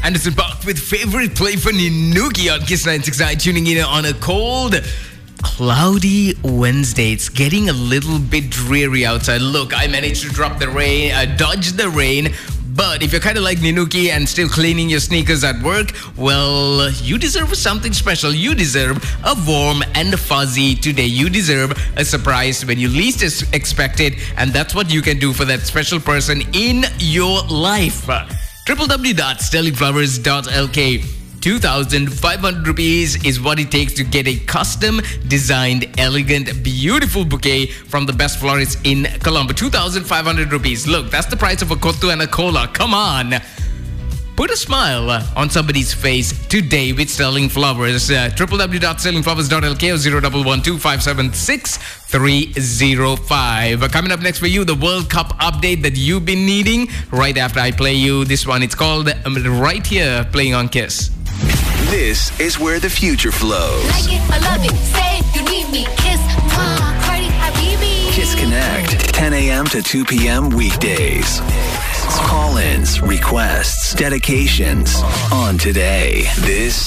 Anderson Park with favorite play for Ninuki on Kiss 96.9, tuning in on a cold, cloudy Wednesday. It's getting a little bit dreary outside. Look, I managed to dodge the rain. But if you're kind of like Ninuki and still cleaning your sneakers at work, well, you deserve something special. You deserve a warm and fuzzy today. You deserve a surprise when you least expect it. And that's what you can do for that special person in your life. www.sterlingflowers.lk. 2,500 rupees is what it takes to get a custom designed, elegant, beautiful bouquet from the best florists in Colombo. 2,500 rupees. Look, that's the price of a kottu and a cola. Come on. Put a smile on somebody's face today with Sterling Flowers. www.sterlingflowers.lk or 0112576305. Coming up next for you, the World Cup update that you've been needing. Right after I play you this one. It's called Right Here, playing on Kiss. This is where the future flows. Like it, I love it. Say you need me. Kiss, Cardi, Habibi. Kiss Connect, 10 a.m. to 2 p.m. weekdays. Call-ins, requests, dedications on today. This